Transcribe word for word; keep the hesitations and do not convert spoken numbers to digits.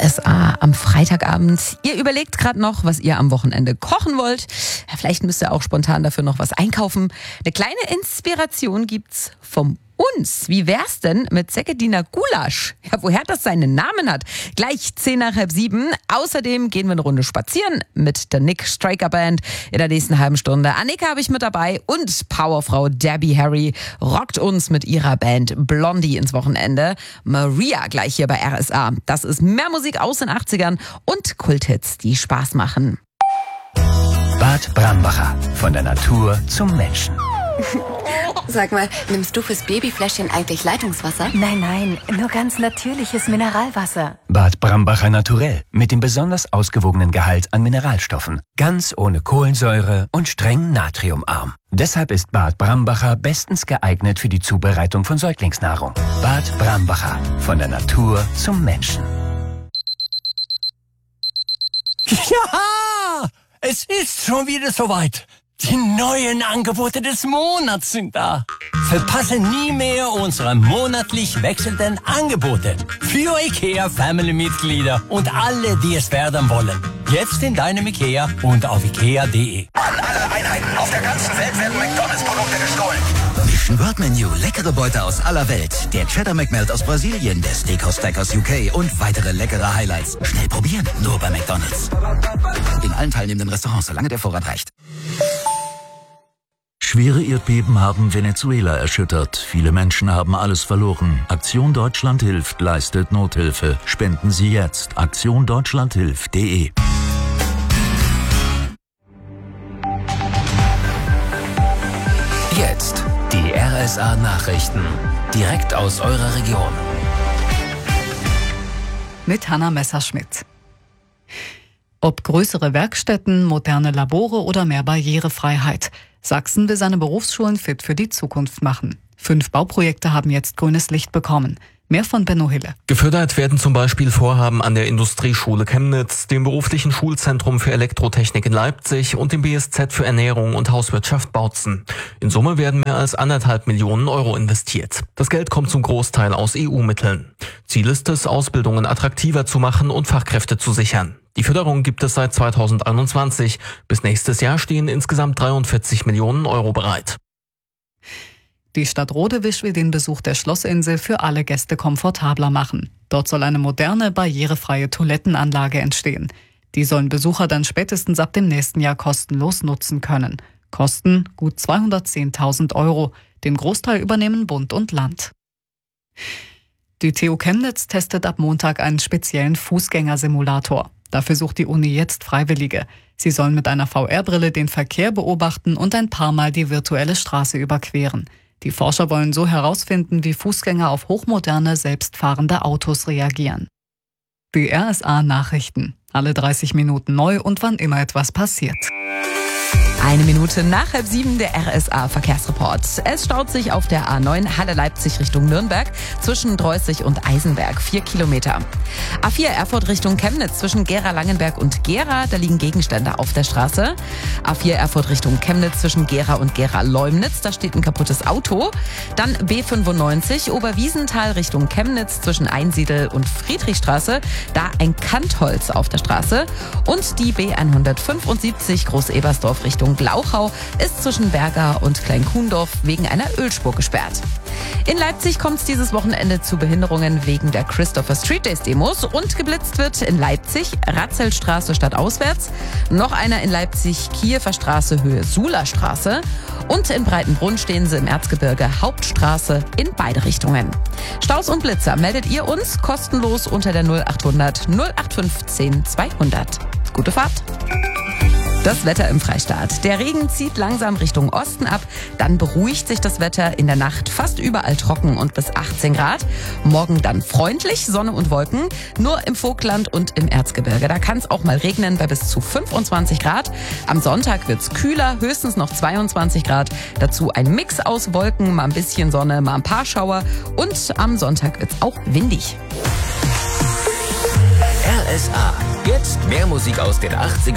R S A am Freitagabend. Ihr überlegt gerade noch, was ihr am Wochenende kochen wollt. Ja, vielleicht müsst ihr auch spontan dafür noch was einkaufen. Eine kleine Inspiration gibt's vom uns. Wie wär's denn mit Säckediener Gulasch? Ja, woher das seinen Namen hat? Gleich zehn nach halb sieben. Außerdem gehen wir eine Runde spazieren mit der Nick Striker Band in der nächsten halben Stunde. Annika habe ich mit dabei und Powerfrau Debbie Harry rockt uns mit ihrer Band Blondie ins Wochenende. Maria gleich hier bei R S A. Das ist mehr Musik aus den achtzigern und Kulthits, die Spaß machen. Bad Brambacher. Von der Natur zum Menschen. Sag mal, nimmst du fürs Babyfläschchen eigentlich Leitungswasser? Nein, nein, nur ganz natürliches Mineralwasser. Bad Brambacher Naturell. Mit dem besonders ausgewogenen Gehalt an Mineralstoffen. Ganz ohne Kohlensäure und streng natriumarm. Deshalb ist Bad Brambacher bestens geeignet für die Zubereitung von Säuglingsnahrung. Bad Brambacher. Von der Natur zum Menschen. Ja! Es ist schon wieder soweit. Die neuen Angebote des Monats sind da. Verpasse nie mehr unsere monatlich wechselnden Angebote. Für IKEA Family-Mitglieder und alle, die es werden wollen. Jetzt in deinem IKEA und auf ikea punkt de. An alle Einheiten auf der ganzen Welt werden McDonalds-Produkte gestohlen. Mission World Menu, leckere Beute aus aller Welt. Der Cheddar McMelt aus Brasilien, der Steakhouse Stack aus U K und weitere leckere Highlights. Schnell probieren, nur bei McDonalds. In allen teilnehmenden Restaurants, solange der Vorrat reicht. Schwere Erdbeben haben Venezuela erschüttert. Viele Menschen haben alles verloren. Aktion Deutschland hilft, leistet Nothilfe. Spenden Sie jetzt. aktion deutschland hilft punkt de. Jetzt die R S A Nachrichten. Direkt aus eurer Region. Mit Hanna Messerschmidt. Ob größere Werkstätten, moderne Labore oder mehr Barrierefreiheit. Sachsen will seine Berufsschulen fit für die Zukunft machen. Fünf Bauprojekte haben jetzt grünes Licht bekommen. Mehr von Benno Hille. Gefördert werden zum Beispiel Vorhaben an der Industrieschule Chemnitz, dem beruflichen Schulzentrum für Elektrotechnik in Leipzig und dem B S Z für Ernährung und Hauswirtschaft Bautzen. In Summe werden mehr als anderthalb Millionen Euro investiert. Das Geld kommt zum Großteil aus E U-Mitteln. Ziel ist es, Ausbildungen attraktiver zu machen und Fachkräfte zu sichern. Die Förderung gibt es seit zweitausendeinundzwanzig. Bis nächstes Jahr stehen insgesamt dreiundvierzig Millionen Euro bereit. Die Stadt Rodewisch will den Besuch der Schlossinsel für alle Gäste komfortabler machen. Dort soll eine moderne, barrierefreie Toilettenanlage entstehen. Die sollen Besucher dann spätestens ab dem nächsten Jahr kostenlos nutzen können. Kosten gut zweihundertzehntausend Euro. Den Großteil übernehmen Bund und Land. Die T U Chemnitz testet ab Montag einen speziellen Fußgängersimulator. Dafür sucht die Uni jetzt Freiwillige. Sie sollen mit einer V R-Brille den Verkehr beobachten und ein paar Mal die virtuelle Straße überqueren. Die Forscher wollen so herausfinden, wie Fußgänger auf hochmoderne, selbstfahrende Autos reagieren. Die R S A Nachrichten. Alle dreißig Minuten neu und wann immer etwas passiert. Eine Minute nach halb sieben der R S A Verkehrsreport. Es staut sich auf der A neun Halle Leipzig Richtung Nürnberg zwischen Dreußig und Eisenberg. Vier Kilometer. A vier Erfurt Richtung Chemnitz zwischen Gera-Langenberg und Gera. Da liegen Gegenstände auf der Straße. A vier Erfurt Richtung Chemnitz zwischen Gera und Gera-Leumnitz. Da steht ein kaputtes Auto. Dann B fünfundneunzig Oberwiesenthal Richtung Chemnitz zwischen Einsiedel und Friedrichstraße. Da ein Kantholz auf der Straße. Und die B hundertfünfundsiebzig Groß-Ebersdorf Richtung Glauchau ist zwischen Berger und Kleinkuhndorf wegen einer Ölspur gesperrt. In Leipzig kommt es dieses Wochenende zu Behinderungen wegen der Christopher Street Days Demos und geblitzt wird in Leipzig Ratzelstraße stadtauswärts, noch einer in Leipzig Kiewer Straße Höhe Suler Straße und in Breitenbrunn stehen sie im Erzgebirge Hauptstraße in beide Richtungen. Staus und Blitzer meldet ihr uns kostenlos unter der null achthundert null acht fünfzehn zweihundert. Gute Fahrt! Das Wetter im Freistaat. Der Regen zieht langsam Richtung Osten ab. Dann beruhigt sich das Wetter in der Nacht fast überall trocken und bis achtzehn Grad. Morgen dann freundlich, Sonne und Wolken. Nur im Vogtland und im Erzgebirge. Da kann es auch mal regnen bei bis zu fünfundzwanzig Grad. Am Sonntag wird's kühler, höchstens noch zweiundzwanzig Grad. Dazu ein Mix aus Wolken, mal ein bisschen Sonne, mal ein paar Schauer. Und am Sonntag wird's auch windig. R S A. Jetzt mehr Musik aus den achtzigern.